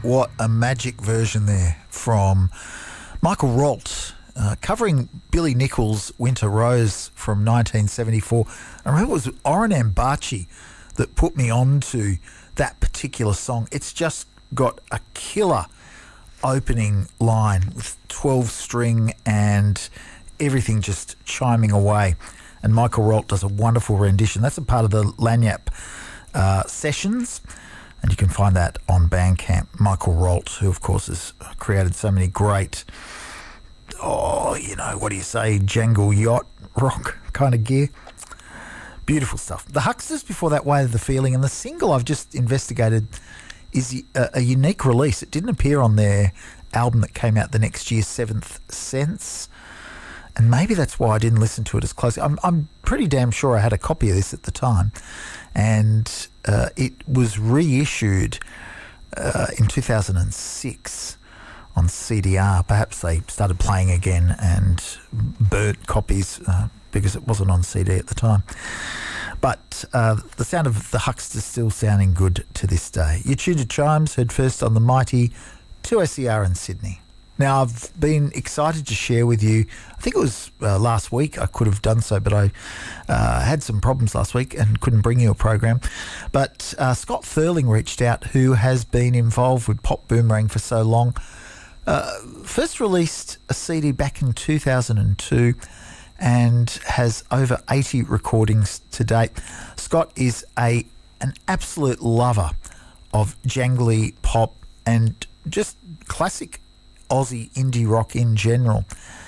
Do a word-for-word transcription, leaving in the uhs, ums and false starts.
what a magic version there from Michael Rolt, uh, covering Billy Nichols' Winter Rose from nineteen seventy-four. I remember it was Oren Ambachi that put me on to that particular song. It's just got a killer opening line with twelve string and everything just chiming away. And Michael Rolt does a wonderful rendition. That's a part of the Lanyap uh, sessions. And you can find that on Bandcamp. Michael Rolt, who, of course, has created so many great, oh, you know, what do you say, jangle yacht rock kind of gear. Beautiful stuff. The Hucksters before that, Way of the Feeling, and the single I've just investigated is a, a unique release. It didn't appear on their album that came out the next year, Seventh Sense, and maybe that's why I didn't listen to it as closely. I'm, I'm pretty damn sure I had a copy of this at the time, and uh, it was reissued uh, in two thousand six on C D R. Perhaps they started playing again and burnt copies uh, because it wasn't on C D at the time. But uh, the sound of the Hucksters still sounding good to this day. You tuned to Chimes, heard first on the mighty two S E R in Sydney. Now, I've been excited to share with you, I think it was uh, last week I could have done so, but I uh, had some problems last week and couldn't bring you a program. But uh, Scott Thurling reached out, who has been involved with Pop Boomerang for so long. Uh, first released a C D back in two thousand two and has over eighty recordings to date. Scott is a an absolute lover of jangly pop and just classic Aussie indie rock in general.